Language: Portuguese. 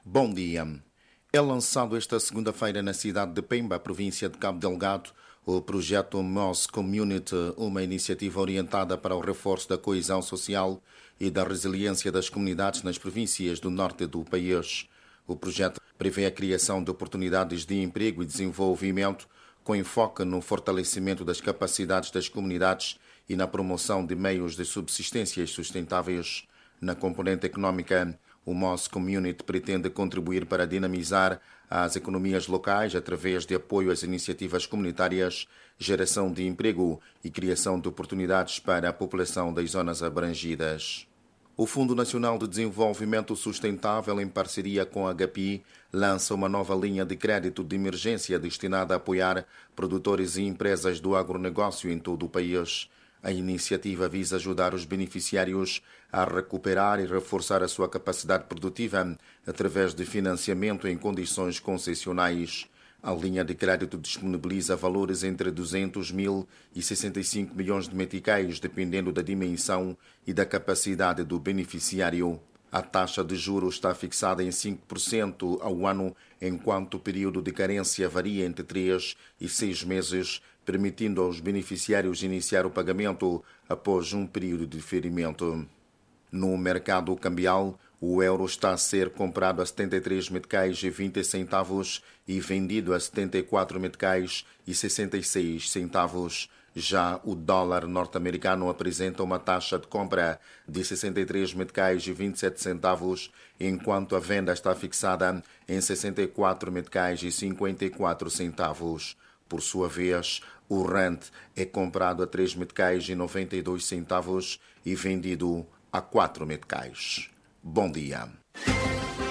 Bom dia. É lançado esta segunda-feira na cidade de Pemba, província de Cabo Delgado, o projeto MOS Community, uma iniciativa orientada para o reforço da coesão social e da resiliência das comunidades nas províncias do norte do país. O projeto prevê a criação de oportunidades de emprego e desenvolvimento com enfoque no fortalecimento das capacidades das comunidades e na promoção de meios de subsistência sustentáveis. Na componente econômica, o MOS Community pretende contribuir para dinamizar as economias locais através de apoio às iniciativas comunitárias, geração de emprego e criação de oportunidades para a população das zonas abrangidas. O Fundo Nacional de Desenvolvimento Sustentável, em parceria com a HPI, lança uma nova linha de crédito de emergência destinada a apoiar produtores e empresas do agronegócio em todo o país. A iniciativa visa ajudar os beneficiários a recuperar e reforçar a sua capacidade produtiva através de financiamento em condições concessionais. A linha de crédito disponibiliza valores entre 200 mil e 65 milhões de meticais, dependendo da dimensão e da capacidade do beneficiário. A taxa de juros está fixada em 5% ao ano, enquanto o período de carência varia entre 3 e 6 meses, permitindo aos beneficiários iniciar o pagamento após um período de diferimento. No mercado cambial, o euro está a ser comprado a 73 meticais e 20 centavos e vendido a 74 meticais e 66 centavos. Já o dólar norte-americano apresenta uma taxa de compra de 63 meticais e 27 centavos, enquanto a venda está fixada em 64 meticais e 54 centavos. Por sua vez, o rand é comprado a 3 meticais e 92 centavos e vendido a 4 meticais. Bom dia.